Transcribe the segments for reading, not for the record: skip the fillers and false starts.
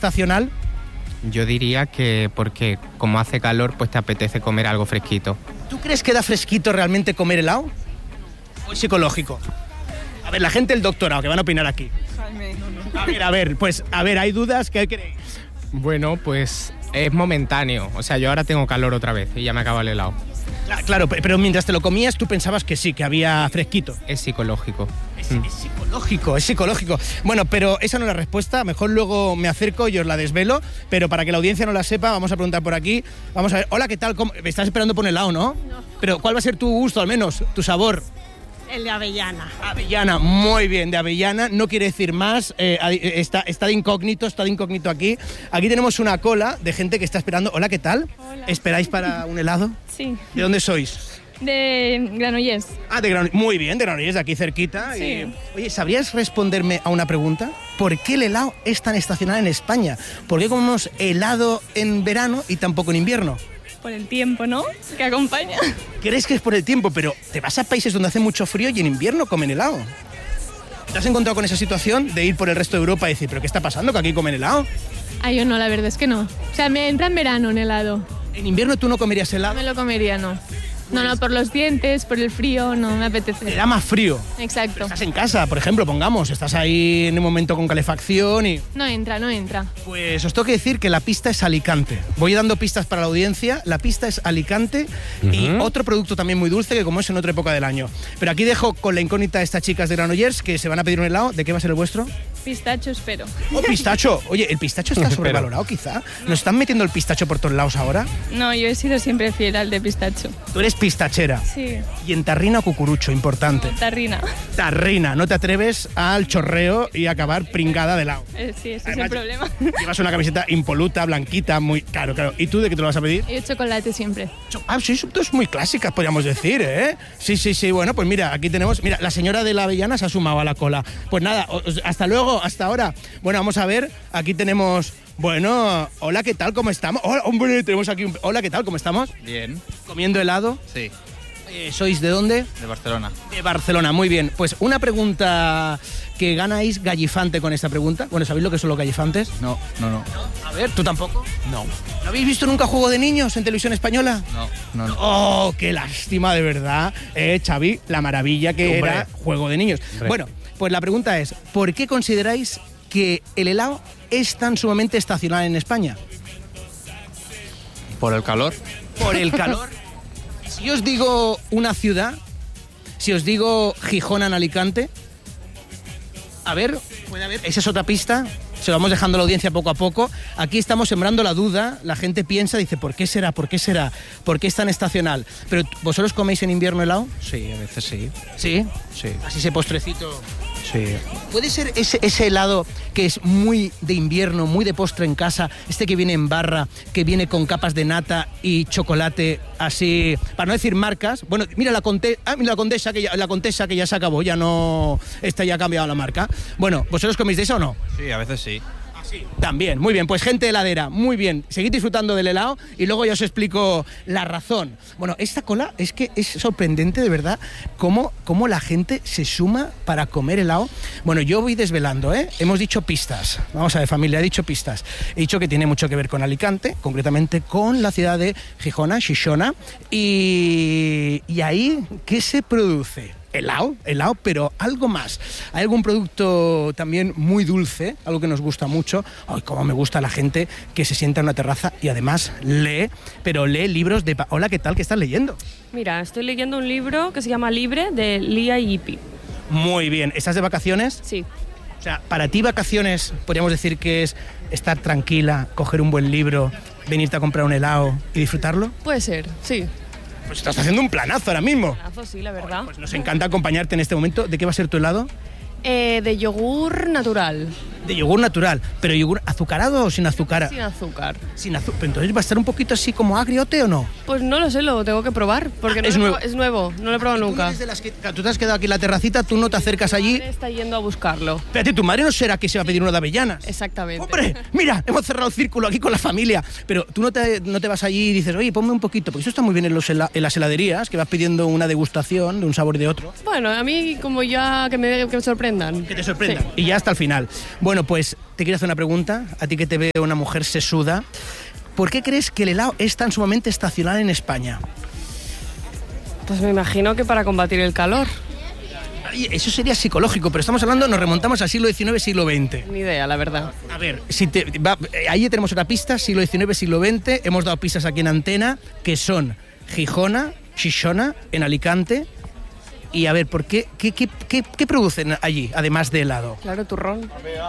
estacional? Yo diría que porque como hace calor, pues te apetece comer algo fresquito. ¿Tú crees que da fresquito realmente comer helado? ¿O es psicológico? A ver, la gente del doctorado que van a opinar aquí. Jaime. A ver, hay dudas, ¿qué creéis? Bueno, pues es momentáneo. O sea, yo ahora tengo calor otra vez y ya me acaba el helado. Claro, pero mientras te lo comías tú pensabas que sí, que había fresquito. Es psicológico. Es psicológico. Bueno, pero esa no es la respuesta. Mejor luego me acerco y os la desvelo. Pero para que la audiencia no la sepa, vamos a preguntar por aquí. Vamos a ver. Hola, ¿qué tal? Me estás esperando por un helado, ¿no? No. Pero ¿cuál va a ser tu gusto, al menos? ¿Tu sabor? El de avellana. Avellana, muy bien, de avellana. No quiere decir más. Está de incógnito aquí. Aquí tenemos una cola de gente que está esperando. Hola, ¿qué tal? Hola. ¿Esperáis para un helado? Sí. ¿De dónde sois? De Granollers. De Granollers. Muy bien, de Granollers, de aquí cerquita. Sí. Oye, ¿sabrías responderme a una pregunta? ¿Por qué el helado es tan estacional en España? ¿Por qué comemos helado en verano y tampoco en invierno? Por el tiempo, ¿no? Que acompaña. ¿Crees que es por el tiempo? Pero te vas a países donde hace mucho frío y en invierno comen helado. ¿Te has encontrado con esa situación de ir por el resto de Europa y decir, ¿pero qué está pasando? ¿Que aquí comen helado? Yo no, la verdad es que no. O sea, me entra en verano en helado. ¿En invierno tú no comerías helado? No me lo comería, no. No, por los dientes, por el frío, no me apetece. Te da más frío. Exacto. Estás en casa, por ejemplo, pongamos, estás ahí en un momento con calefacción y... No entra. Pues os tengo que decir que la pista es Alicante. Voy dando pistas para la audiencia. La pista es Alicante y otro producto también muy dulce que como es en otra época del año. Pero aquí dejo con la incógnita a estas chicas de Granollers que se van a pedir un helado. ¿De qué va a ser el vuestro? Pistacho, espero. ¡Oh, pistacho! Oye, ¿el pistacho está sobrevalorado quizá? ¿Nos están metiendo el pistacho por todos lados ahora? No, yo he sido siempre fiel al de pistacho. Tú eres pistachera. Sí. Y en tarrina o cucurucho, importante. Tarrina. Tarrina, no te atreves al chorreo y acabar pringada de helado. Sí, ese Además, es el problema. Llevas una camiseta impoluta, blanquita, muy... Claro. ¿Y tú de qué te lo vas a pedir? Yo chocolate siempre. Sí, son dos muy clásicas, podríamos decir, ¿eh? Sí. Bueno, pues mira, aquí tenemos... Mira, la señora de la avellana se ha sumado a la cola. Pues nada, hasta luego, hasta ahora. Bueno, vamos a ver, aquí tenemos... Bueno, hola, ¿qué tal? ¿Cómo estamos? Hola, hombre, tenemos aquí un... Hola, ¿qué tal? ¿Cómo estamos? Bien. ¿Comiendo helado? Sí. ¿Sois de dónde? De Barcelona. De Barcelona, muy bien. Pues una pregunta que ganáis gallifante con esta pregunta. Bueno, ¿sabéis lo que son los gallifantes? No. A ver, ¿tú tampoco? No. ¿No habéis visto nunca Juego de Niños en televisión española? No. ¡Oh, qué lástima, de verdad! Xavi, la maravilla que era Juego de Niños. Hombre. Bueno, pues la pregunta es, ¿por qué consideráis que el helado es tan sumamente estacional en España? ¿Por el calor? ¿Por el calor? Si os digo una ciudad, si os digo Gijón en Alicante, a ver, puede haber, esa es otra pista, se lo vamos dejando a la audiencia poco a poco. Aquí estamos sembrando la duda, la gente piensa, dice, ¿por qué será? ¿Por qué es tan estacional? Pero, ¿vosotros coméis en invierno helado? Sí, a veces sí. ¿Sí? Sí. Así ese postrecito. Sí. ¿Puede ser ese helado que es muy de invierno, muy de postre en casa, este que viene en barra, que viene con capas de nata y chocolate, así, para no decir marcas? Bueno, mira la Condesa que ya se acabó, ya no, esta ya ha cambiado la marca. Bueno, ¿vosotros coméis de eso o no? Sí, a veces sí. También, muy bien, pues gente heladera, muy bien, seguid disfrutando del helado y luego ya os explico la razón. Bueno, esta cola es que es sorprendente de verdad cómo la gente se suma para comer helado. Bueno, yo voy desvelando, hemos dicho pistas, vamos a ver familia, he dicho pistas, he dicho que tiene mucho que ver con Alicante, concretamente con la ciudad de Xixona, y ahí, ¿qué se produce? Helado, pero algo más. ¿Hay algún producto también muy dulce, algo que nos gusta mucho? Ay, cómo me gusta la gente que se sienta en una terraza y además lee libros de... Hola, ¿qué tal? ¿Qué estás leyendo? Mira, estoy leyendo un libro que se llama Libre, de Lia Yipi. Muy bien. ¿Estás de vacaciones? Sí. O sea, para ti vacaciones podríamos decir que es estar tranquila, coger un buen libro, venirte a comprar un helado y disfrutarlo. Puede ser, sí. Pues estás haciendo un planazo ahora mismo. Planazo, sí, la verdad. Pues nos encanta acompañarte en este momento. ¿De qué va a ser tu helado? De yogur natural. De yogur natural, pero yogur azucarado o sin azúcar. Sin azúcar. Sin azúcar. Pero entonces va a estar un poquito así como agriote o no. Pues no lo sé, lo tengo que probar, porque es nuevo. Es nuevo, no lo he probado nunca. Tú te has quedado aquí en la terracita, tú no te acercas allí. Mi madre está yendo a buscarlo. Espérate, tu madre no será que se va a pedir uno de avellanas. Exactamente. ¡Hombre! Mira, hemos cerrado el círculo aquí con la familia. Pero tú no te vas allí y dices, oye, ponme un poquito, porque eso está muy bien en las heladerías, que vas pidiendo una degustación de un sabor de otro. Bueno, a mí como ya que me sorprendan. Que te sorprendan. Sí. Y ya hasta el final. Bueno, Bueno, pues te quiero hacer una pregunta, a ti que te veo una mujer sesuda. ¿Por qué crees que el helado es tan sumamente estacional en España? Pues me imagino que para combatir el calor. Ay, eso sería psicológico, pero estamos hablando, nos remontamos al siglo XIX, siglo XX. Ni idea, la verdad. A ver, ahí tenemos otra pista, siglo XIX, siglo XX, hemos dado pistas aquí en Antena, que son Gijona, Xixona, en Alicante. Y a ver, ¿por qué producen allí, además de helado? Claro, turrón.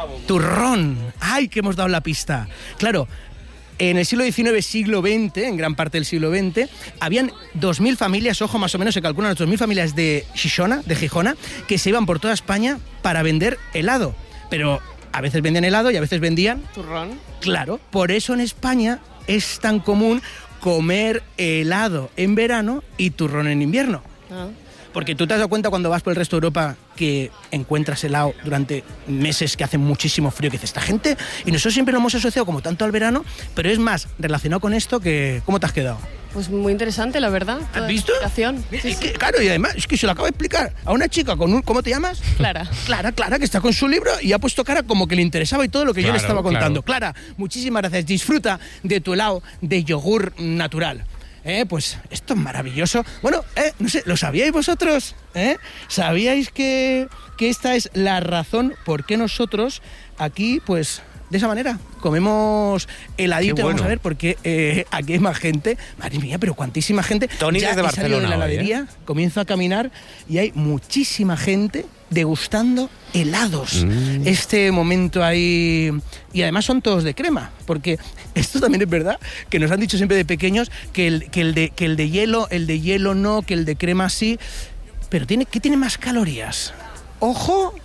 Turrón. ¡Ay, que hemos dado la pista! Claro, en el siglo XIX, siglo XX, en gran parte del siglo XX, habían 2.000 familias, ojo, más o menos se calculan 2.000 familias de Xixona, de Gijona, que se iban por toda España para vender helado. Pero a veces vendían helado y a veces vendían... Turrón. Claro, por eso en España es tan común comer helado en verano y turrón en invierno. Ah. Porque tú te has dado cuenta cuando vas por el resto de Europa que encuentras helado durante meses que hace muchísimo frío, que dices, esta gente, y nosotros siempre lo hemos asociado como tanto al verano, pero es más relacionado con esto que... ¿Cómo te has quedado? Pues muy interesante, la verdad. ¿Has visto? Explicación. Sí, Es que, claro, y además, es que se lo acabo de explicar a una chica con un... ¿Cómo te llamas? Clara. Clara, que está con su libro y ha puesto cara como que le interesaba y todo lo que yo le Claro, estaba contando. claro. Clara, muchísimas gracias. Disfruta de tu helado de yogur natural. Pues esto es maravilloso. Bueno, no sé, ¿lo sabíais vosotros? ¿Sabíais que esta es la razón por qué nosotros aquí, pues, de esa manera, comemos heladito? Qué bueno. Vamos a ver, porque aquí hay más gente. Madre mía, pero cuantísima gente. Tony ya desde he salido de la Barcelona hoy, heladería, comienzo a caminar y hay muchísima gente degustando helados. Este momento ahí... Y además son todos de crema, porque esto también es verdad, que nos han dicho siempre de pequeños que el de hielo no, que el de crema sí, pero ¿qué tiene más calorías? ¡Ojo!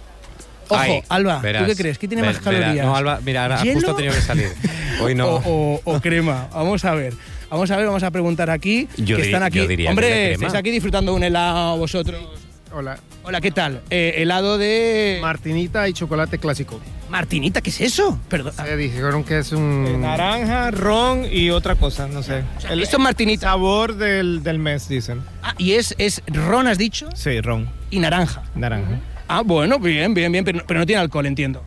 Ay, Alba, verás, ¿tú qué crees? ¿Qué tiene más calorías? No, Alba, mira, ahora ¿Hielo? justo ha tenido que salir. Hoy no. O crema. Vamos a ver, vamos a preguntar aquí, Yo que diría- están aquí. yo diría que Hombre, de crema. estáis aquí disfrutando de un helado vosotros. Hola. Hola, ¿qué tal? Helado de... Martinita y chocolate clásico. Martinita, ¿qué es eso? Perdón. Dijeron que es un... Naranja, ron y otra cosa, no sé. Esto es Martinita. sabor del mes, dicen. Ah, y es ron, has dicho, Sí, ron, y naranja. naranja. Ah, bueno, bien, pero no tiene alcohol, entiendo.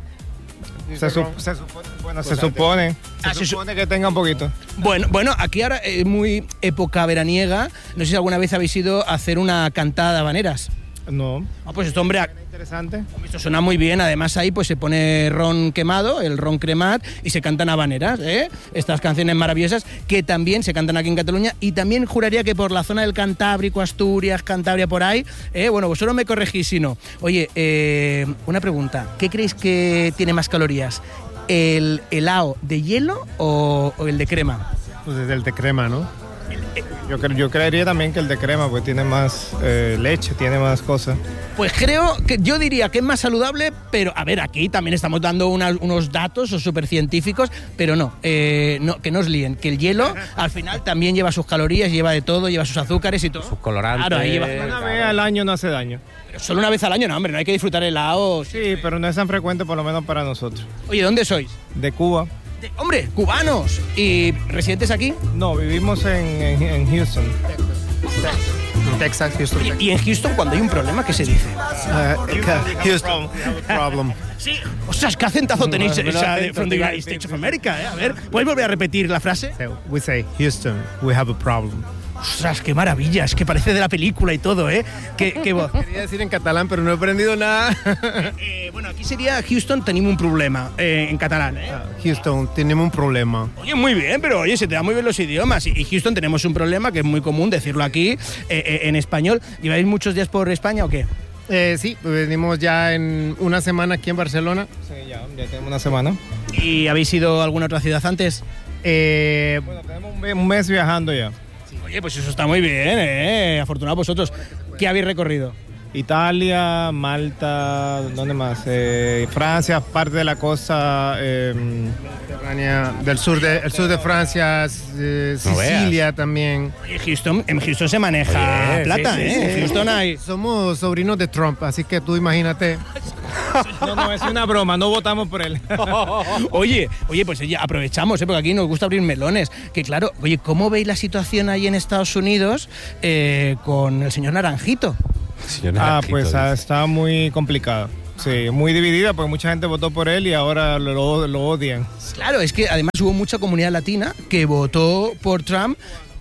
Se supone que tenga un poquito. Bueno, aquí ahora es muy época veraniega. No sé si alguna vez habéis ido a hacer una cantada de habaneras. No. Ah, pues esto, hombre, Interesante. esto suena muy bien. Además ahí pues se pone ron quemado, el ron cremat, y se cantan habaneras, estas canciones maravillosas que también se cantan aquí en Cataluña, y también juraría que por la zona del Cantábrico, Asturias, Cantabria, por ahí, bueno, vosotros me corregís si no. Oye, una pregunta, ¿qué creéis que tiene más calorías? ¿El helado de hielo o el de crema? Pues es el de crema, ¿no? Yo creería también que el de crema, pues tiene más leche, tiene más cosas. Pues yo diría que es más saludable, pero a ver, aquí también estamos dando unos datos súper científicos, pero no, que no os líen, que el hielo al final también lleva sus calorías, lleva de todo, lleva sus azúcares y todo. Sus colorantes. Claro, ahí lleva. Una vez al año no hace daño. Pero solo una vez al año, no, hombre, no hay que disfrutar helado. Sí, pero no es tan frecuente, por lo menos para nosotros. Oye, ¿dónde sois? De Cuba. Hombre, cubanos. ¿Y residentes aquí? No, vivimos en Houston. Texas, Houston. Y en Houston, cuando hay un problema, ¿qué se dice? Houston. Problem. Sí. Ostras, ¿qué acentazo tenéis no, esa de acento, from the tío. United States of America? A ver, ¿puedes volver a repetir la frase? We say, Houston, we have a problem. Ostras, qué maravilla, es que parece de la película y todo, ¿eh? Qué voz. Quería decir en catalán, pero no he aprendido nada. Bueno, aquí sería Houston, tenemos un problema, en catalán, ¿eh? Houston, tenemos un problema. Oye, muy bien, pero oye, se te dan muy bien los idiomas. Y Houston tenemos un problema que es muy común decirlo aquí, en español. ¿Lleváis muchos días por España o qué? Sí, venimos ya en una semana aquí en Barcelona. Sí, ya tenemos una semana. ¿Y habéis ido a alguna otra ciudad antes? Bueno, tenemos un mes viajando ya. Oye, pues eso está muy bien, afortunados vosotros. ¿Qué habéis recorrido? Italia, Malta, ¿dónde más? Francia, parte de la costa. Mediterránea, el sur de Francia, Sicilia también. Oye, en Houston se maneja Oye, plata, sí, sí, ¿eh? sí. En Houston hay... Somos sobrinos de Trump, así que tú imagínate. No, es una broma, no votamos por él. Oye, pues ya aprovechamos, porque aquí nos gusta abrir melones. Que claro, oye, ¿cómo veis la situación ahí en Estados Unidos con el señor Naranjito? Señor Ah, Naranjito, pues dice. está muy complicado. Sí, muy dividida porque mucha gente votó por él y ahora lo odian. Claro, es que además hubo mucha comunidad latina que votó por Trump.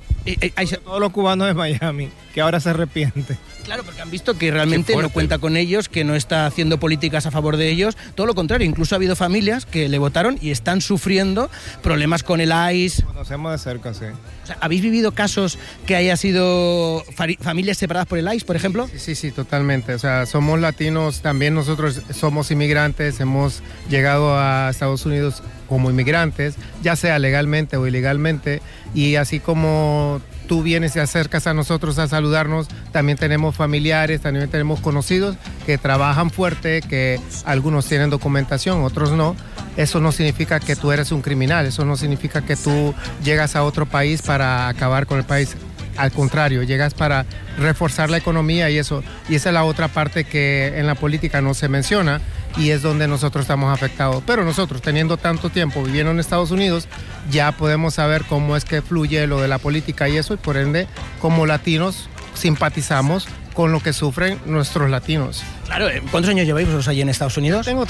Todos los cubanos de Miami, que ahora se arrepiente. Claro, porque han visto que realmente no cuenta con ellos, que no está haciendo políticas a favor de ellos. Todo lo contrario, incluso ha habido familias que le votaron y están sufriendo problemas con el ICE. Conocemos de cerca, sí. O sea, ¿habéis vivido casos que haya sido familias separadas por el ICE, por ejemplo? Sí, totalmente. O sea, somos latinos, también nosotros somos inmigrantes, hemos llegado a Estados Unidos como inmigrantes, ya sea legalmente o ilegalmente, y así como tú vienes y te acercas a nosotros a saludarnos, también tenemos familiares, también tenemos conocidos que trabajan fuerte, que algunos tienen documentación, otros no. Eso no significa que tú eres un criminal, eso no significa que tú llegas a otro país para acabar con el país. Al contrario, llegas para reforzar la economía y eso. Y esa es la otra parte que en la política no se menciona y es donde nosotros estamos afectados. Pero nosotros, teniendo tanto tiempo viviendo en Estados Unidos, ya podemos saber cómo es que fluye lo de la política y eso, y por ende, como latinos, simpatizamos con lo que sufren nuestros latinos. Claro, ¿cuántos años lleváis vosotros allí en Estados Unidos? Tengo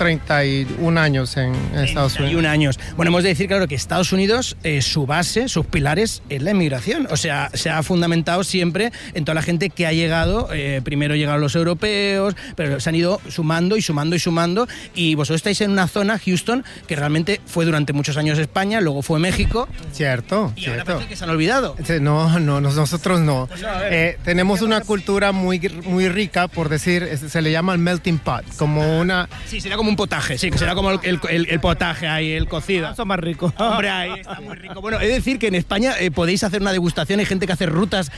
31 años en Estados Unidos. 31 años. Bueno, hemos de decir, claro, que Estados Unidos, su base, sus pilares es la inmigración. O sea, se ha fundamentado siempre en toda la gente que ha llegado. Primero llegaron los europeos, pero se han ido sumando y sumando y sumando. Y vosotros estáis en una zona, Houston, que realmente fue durante muchos años España, luego fue México. Cierto, Y cierto. ahora parece que se han olvidado. No, nosotros no. Tenemos una cultura muy rica, por decir, se le llama el melting pot, como una... Sí, sería como un potaje, sí, que será como el potaje ahí, el cocido. Eso es más rico. Hombre, ahí está muy rico. Bueno, he de decir que en España podéis hacer una degustación, hay gente que hace rutas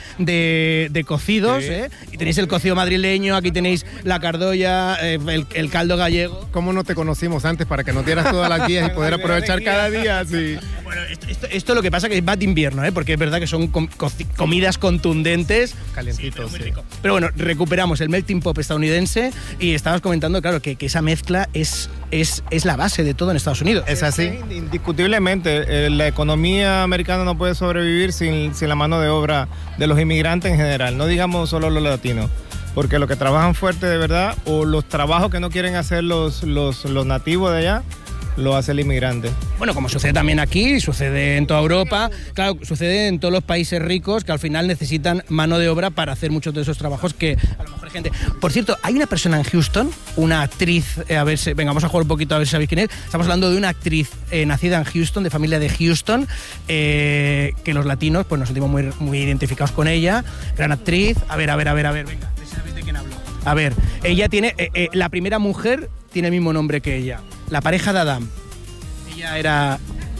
de cocidos, Sí. Y tenéis el cocido madrileño, aquí tenéis la cardolla, el caldo gallego. ¿Cómo no te conocimos antes para que nos dieras todas las guías y poder aprovechar cada día? Sí. Bueno, esto lo que pasa que va de invierno, porque es verdad que son comidas contundentes. Calientitos, Muy sí. rico. Pero bueno, recuperamos el melting pot estadounidense y estabas comentando, claro, que esa mezcla es la base de todo en Estados Unidos. ¿Es así? Indiscutiblemente, la economía americana no puede sobrevivir sin la mano de obra de los inmigrantes en general, no digamos solo los latinos. Porque los que trabajan fuerte de verdad, o los trabajos que no quieren hacer los nativos de allá, lo hace el inmigrante. Bueno, como sucede también aquí, sucede en toda Europa, claro, sucede en todos los países ricos que al final necesitan mano de obra para hacer muchos de esos trabajos que a lo mejor hay gente... Por cierto, hay una persona en Houston, una actriz, venga, vamos a jugar un poquito a ver si sabéis quién es. Estamos hablando de una actriz nacida en Houston, de familia de Houston, que los latinos pues nos sentimos muy identificados con ella. Gran actriz. A ver, venga, a ver si sabéis de quién hablo. A ver, ella tiene... la primera mujer tiene el mismo nombre que ella. La pareja de Adam. Ella era...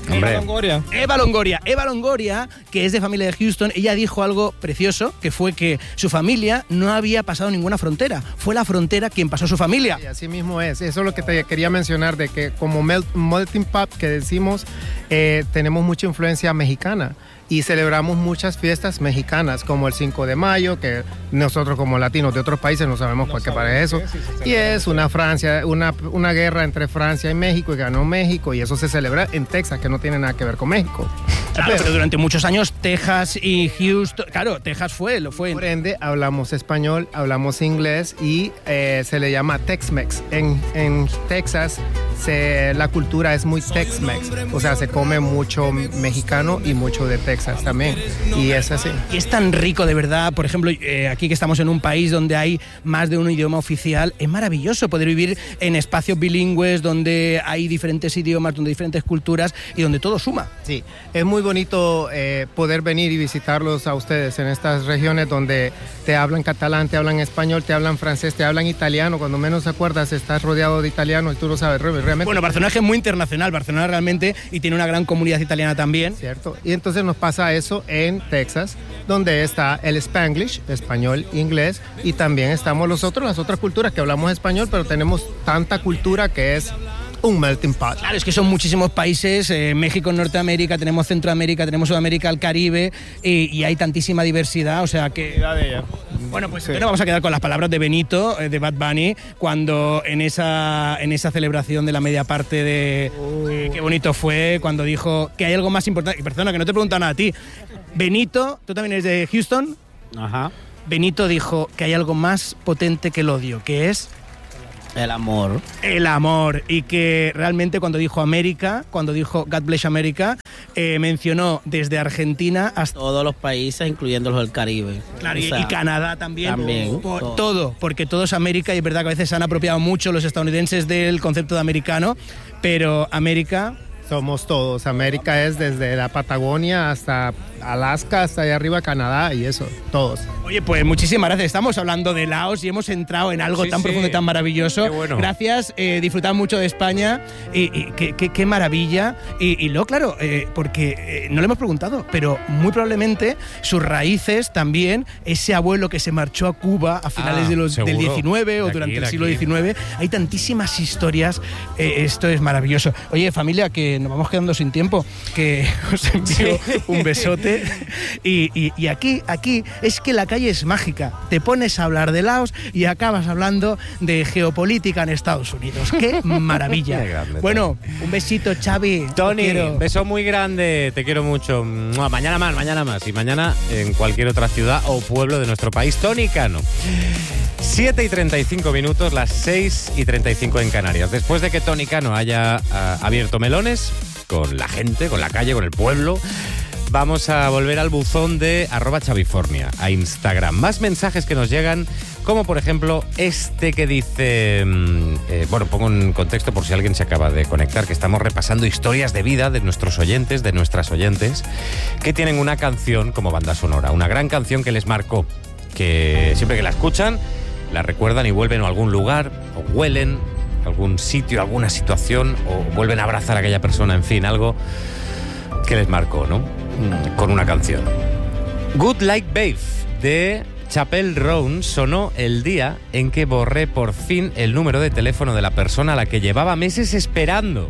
Eva Longoria, que es de familia de Houston, ella dijo algo precioso, que fue que su familia no había pasado ninguna frontera. Fue la frontera quien pasó su familia. Y así mismo es. Eso es lo que te quería mencionar, de que como melting pot que decimos, tenemos mucha influencia mexicana. Y celebramos muchas fiestas mexicanas, como el 5 de mayo, que nosotros como latinos de otros países no sabemos por qué para eso. Y es una guerra entre Francia y México, y ganó México, y eso se celebra en Texas, que no tiene nada que ver con México. Claro, pero durante muchos años Texas y Houston... Claro, Texas lo fue. Por ende, hablamos español, hablamos inglés y se le llama Tex-Mex. En Texas la cultura es muy Tex-Mex, o sea, se come mucho mexicano y mucho de Texas también, y es así. Y es tan rico, de verdad, por ejemplo, aquí que estamos en un país donde hay más de un idioma oficial, es maravilloso poder vivir en espacios bilingües, donde hay diferentes idiomas, donde hay diferentes culturas y donde todo suma. Sí, es muy bonito poder venir y visitarlos a ustedes en estas regiones donde te hablan catalán, te hablan español, te hablan francés, te hablan italiano. Cuando menos te acuerdas, estás rodeado de italianos y tú lo sabes realmente. Bueno, Barcelona es muy internacional, Barcelona realmente, y tiene una gran comunidad italiana también. Cierto, y entonces nos pasa eso en Texas, donde está el Spanglish, español, inglés, y también estamos las otras culturas que hablamos español, pero tenemos tanta cultura que es un melting pot. Claro, es que son muchísimos países, México, Norteamérica, tenemos Centroamérica, tenemos Sudamérica, el Caribe, y hay tantísima diversidad, o sea que... Bueno, pues sí. Vamos a quedar con las palabras de Benito, de Bad Bunny, cuando en esa celebración de la media parte de... qué bonito fue, cuando dijo que hay algo más importante... Perdona, que no te preguntan a ti. Benito, ¿tú también eres de Houston? Ajá. Benito dijo que hay algo más potente que el odio, que es... El amor. El amor. Y que realmente cuando dijo América, cuando dijo God Bless America, mencionó desde Argentina hasta todos los países, incluyendo los del Caribe. Claro, O sea, y Canadá también. todo. Todo, porque todo es América y es verdad que a veces se han apropiado mucho los estadounidenses del concepto de americano, pero América... Somos todos. América es desde la Patagonia hasta Alaska, hasta allá arriba Canadá y eso, todos. Oye, pues muchísimas gracias. Estamos hablando de Laos y hemos entrado en algo tan profundo y tan maravilloso. Qué bueno. Gracias, disfrutad mucho de España y qué maravilla. Y luego, claro, porque no le hemos preguntado, pero muy probablemente sus raíces también, ese abuelo que se marchó a Cuba a finales del seguro. 19 o De durante aquí, el siglo de aquí. XIX. Hay tantísimas historias. Esto es maravilloso. Oye, familia, que nos vamos quedando sin tiempo, que os envío un besote. Y aquí es que la calle es mágica. Te pones a hablar de Laos y acabas hablando de geopolítica en Estados Unidos. ¡Qué maravilla! Qué grande, Bueno, un besito, Xavi. Tony, Te quiero. beso muy grande, te quiero mucho. Mua, mañana más. Y mañana en cualquier otra ciudad o pueblo de nuestro país. Tony Cano. 7:35 minutos, las 6:35 en Canarias. Después de que Tony Cano haya abierto melones con la gente, con la calle, con el pueblo, vamos a volver al buzón de @Xavifornia, a Instagram. Más mensajes que nos llegan, como por ejemplo este que dice... bueno, pongo en contexto por si alguien se acaba de conectar, que estamos repasando historias de vida de nuestros oyentes, de nuestras oyentes, que tienen una canción como banda sonora, una gran canción que les marcó, que siempre que la escuchan, la recuerdan y vuelven a algún lugar, o huelen algún sitio, alguna situación, o vuelven a abrazar a aquella persona, en fin, algo que les marcó, ¿no? Con una canción. Good Like Babe, de Chappell Roan, sonó el día en que borré por fin el número de teléfono de la persona a la que llevaba meses esperando.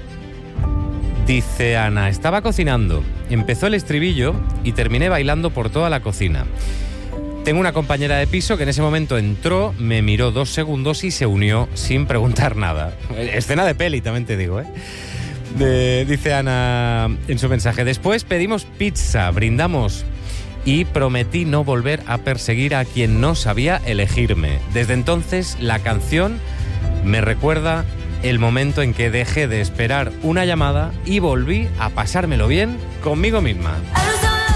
Dice Ana, estaba cocinando, empezó el estribillo y terminé bailando por toda la cocina. Tengo una compañera de piso que en ese momento entró, me miró 2 segundos y se unió sin preguntar nada. Escena de peli, también te digo, ¿eh? Dice Ana en su mensaje, después pedimos pizza, brindamos y prometí no volver a perseguir a quien no sabía elegirme. Desde entonces la canción me recuerda el momento en que dejé de esperar una llamada y volví a pasármelo bien conmigo misma.